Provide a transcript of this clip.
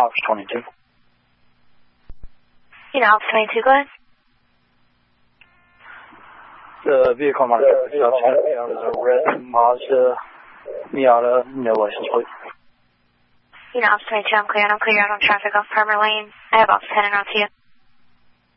Ops 22. Ops 22, go ahead. The vehicle marked for suspect is a red Mazda Miata, no license plate. Ops 22, I'm clear out on traffic off Farmer Lane. I have Ops 10 and out to you.